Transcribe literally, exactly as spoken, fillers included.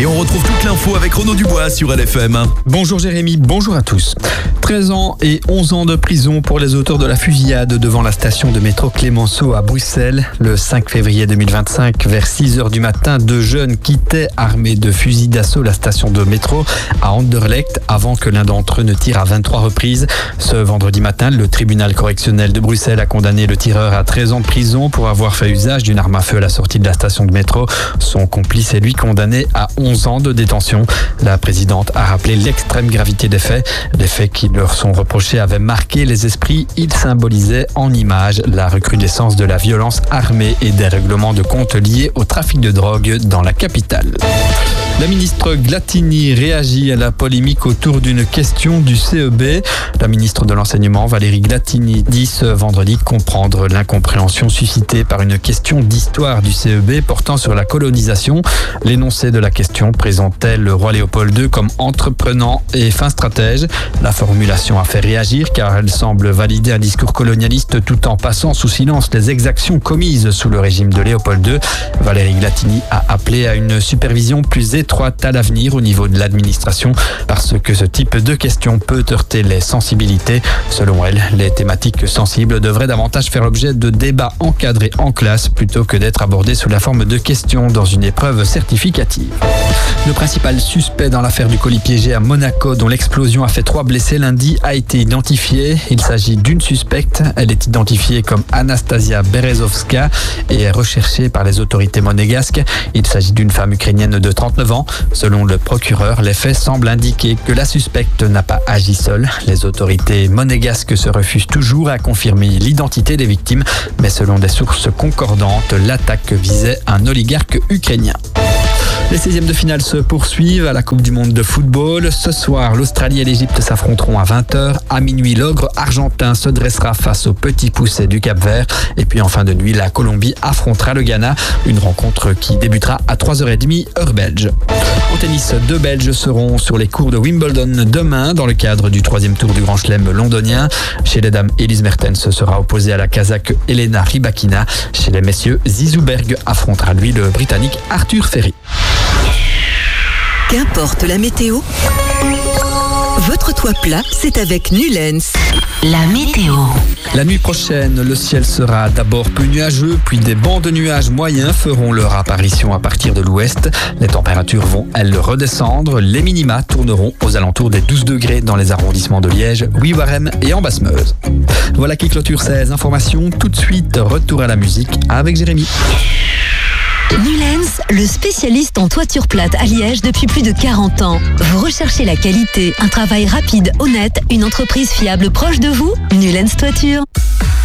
Et on retrouve toute l'info avec Renaud Dubois sur L F M. Bonjour Jérémy, bonjour à tous. treize ans et onze ans de prison pour les auteurs de la fusillade devant la station de métro Clémenceau à Bruxelles. Le cinq février deux mille vingt-cinq, vers six heures du matin, deux jeunes quittaient armés de fusils d'assaut la station de métro à Anderlecht avant que l'un d'entre eux ne tire à vingt-trois reprises. Ce vendredi matin, le tribunal correctionnel de Bruxelles a condamné le tireur à treize ans de prison pour avoir fait usage d'une arme à feu à la sortie de la station de métro. Son complice est lui condamné à onze ans de détention. La présidente a rappelé l'extrême gravité des faits. Les faits qui leur sont reprochés avaient marqué les esprits. Ils symbolisaient en images la recrudescence de la violence armée et des règlements de compte liés au trafic de drogue dans la capitale. La ministre Glattini réagit à la polémique autour d'une question du C E B. La ministre de l'Enseignement, Valérie Glattini, dit ce vendredi comprendre l'incompréhension suscitée par une question d'histoire du C E B portant sur la colonisation. L'énoncé de la question présentait le roi Léopold deux comme entreprenant et fin stratège. La formulation a fait réagir car elle semble valider un discours colonialiste tout en passant sous silence les exactions commises sous le régime de Léopold deux. Valérie Glattini a appelé à une supervision plus étroite à l'avenir au niveau de l'administration parce que ce type de question peut heurter les sensibilités. Selon elle, les thématiques sensibles devraient davantage faire l'objet de débats encadrés en classe plutôt que d'être abordées sous la forme de questions dans une épreuve certificative. Le principal suspect dans l'affaire du colis piégé à Monaco dont l'explosion a fait trois blessés lundi a été identifié. Il s'agit d'une suspecte. Elle est identifiée comme Anastasia Berezovska et est recherchée par les autorités monégasques. Il s'agit d'une femme ukrainienne de trente-neuf ans. Selon le procureur, les faits semblent indiquer que la suspecte n'a pas agi seule. Les autorités monégasques se refusent toujours à confirmer l'identité des victimes, mais selon des sources concordantes, l'attaque visait un oligarque ukrainien. Les seizièmes de finale se poursuivent à la Coupe du Monde de football. Ce soir, l'Australie et l'Égypte s'affronteront à vingt heures. À minuit, l'ogre argentin se dressera face au petit poucet du Cap-Vert. Et puis en fin de nuit, la Colombie affrontera le Ghana. Une rencontre qui débutera à trois heures trente, heure belge. En tennis, deux Belges seront sur les cours de Wimbledon demain dans le cadre du troisième tour du Grand Chelem londonien. Chez les dames, Elise Mertens sera opposée à la Kazakh Elena Rybakina. Chez les messieurs, Zizou Berg affrontera lui le Britannique Arthur Ferry. Qu'importe la météo, votre toit plat, c'est avec Nulens. La météo. La nuit prochaine, le ciel sera d'abord peu nuageux, puis des bancs de nuages moyens feront leur apparition à partir de l'ouest. Les températures vont, elles, redescendre. Les minima tourneront aux alentours des douze degrés dans les arrondissements de Liège, Ouiwarem et en Basse-Meuse. Voilà qui clôture ces informations. Tout de suite, retour à la musique avec Jérémy. Nulens, le spécialiste en toiture plate à Liège depuis plus de quarante ans. Vous recherchez la qualité, un travail rapide, honnête, une entreprise fiable proche de vous? Nulens Toiture.